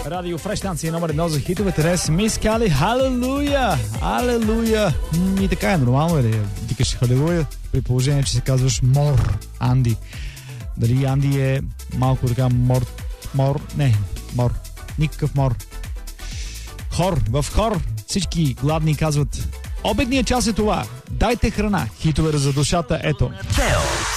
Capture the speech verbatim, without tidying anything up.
Радио Фреш, станция номер едно за хитовете. Днес Мис Кали, халелуя! Алелуя! И така е нормално е да викаш халелуя, при положение, че се казваш Мор Анди. Дали Анди е малко така мор... Мор... Не, мор. Никакъв мор. Хор. В хор всички гладни казват: обедният час е това. Дайте храна. Хитове за душата. Ето.